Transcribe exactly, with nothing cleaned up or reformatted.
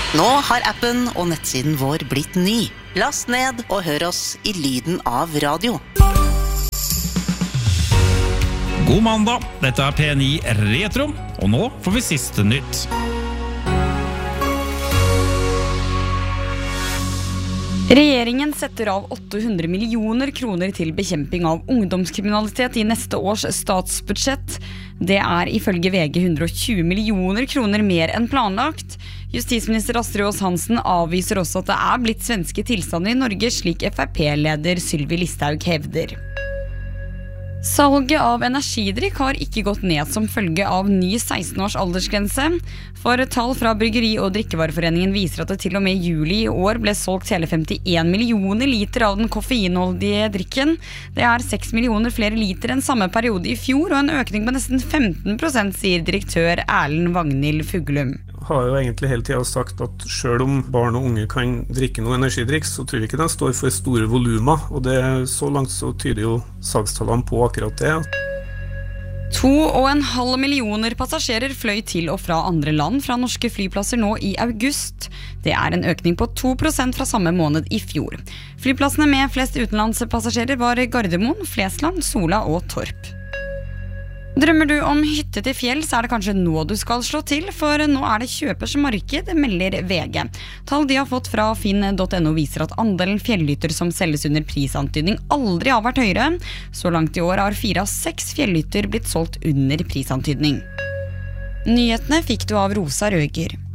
Nå har appen og nettsiden vår blitt ny. Last ned og hør oss i lyden av radio. God mandag, dette er P ni Retro, og nå får vi siste nytt. Regjeringen setter av åtte hundre millioner kroner til bekjemping av ungdomskriminalitet i neste års statsbudsjett. Det er ifølge V G hundre og tjue millioner kroner mer enn planlagt. Justisminister Astrid Aas Hansen avviser også at det er blitt svenske tilstander i Norge, slik F R P-leder Sylvi Listhaug hevder. Salget av energidrikk har ikke gått ned som følge av ny seksten års aldersgrense. For tall fra Bryggeri- og drikkevareforeningen viser at det til og med i juli i år ble solgt hele femtien millioner liter av den koffeinholdige drikken. Det er seks millioner flere liter enn samme periode i fjor, og en økning på nesten femten prosent, sier direktør Erlend Vagnhild Fuglum. Har jo egentlig hele tiden sagt at selv om barn og unge kan drikke noe energidrikk, så tror vi ikke de står for store volumer, og det, så langt så tyder jo salgstallene på akkurat det. To og en halv millioner passasjerer fløy til og fra andre land fra norske flyplasser nå i august. Det er en økning på to prosent fra samme måned i fjor. Flyplassene med flest utenlandspassasjerer var Gardermoen, Flesland, Sola og Torp. Drømmer du om hytte til fjell, så er det kanskje nå du skal slå til, for nå er det kjøpers marked, melder V G. Tall de har fått fra finn punktum no viser at andelen fjellhytter som selges under prisantydning aldri har vært høyere. Så langt i år har fire av seks fjellhytter blitt solgt under prisantydning. Nyhetene fikk du av Rosa Røger.